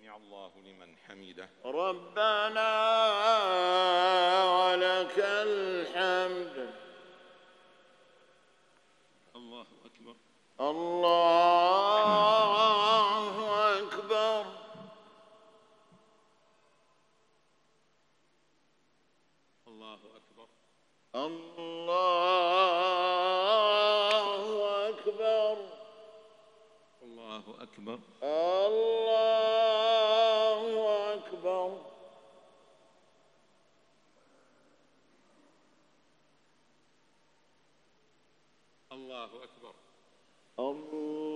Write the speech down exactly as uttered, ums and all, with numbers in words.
سمع الله لمن حمده. ربنا ولك الحمد. الله أكبر. الله أكبر. الله أكبر. الله أكبر. الله أكبر. الله أكبر. الله أكبر. الله